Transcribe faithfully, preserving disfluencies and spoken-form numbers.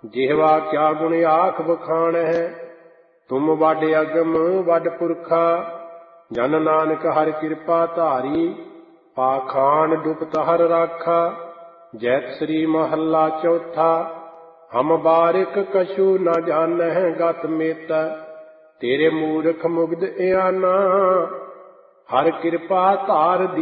ਜਿਹਵਾ ਕਿਆ ਗੁਣ ਆਖ ਬਖਾਣ ਹੈ। ਤੁਮ ਵੱਡ ਅਗਮ ਵੱਡ ਪੁਰਖਾ, ਜਨ ਨਾਨਕ ਹਰਿ ਕਿਰਪਾ ਧਾਰੀ। ਪਾਖਾਨ ਡੁਪਤ ਹਰ ਰਾਖਾ, ਜੈਤ ਸ੍ਰੀ ਮਹੱਲਾ ਚੌਥਾ। ਹਮ ਬਾਰਿਕ ਕਛੂ ਨ ਜਾਣਹਿ ਗਤ ਮੇਤ, ਤੇਰੇ ਮੂਰਖ ਮੁਗਧ ਇਆਨਾ। ਹਰ ਕਿਰਪਾ ਧਾਰ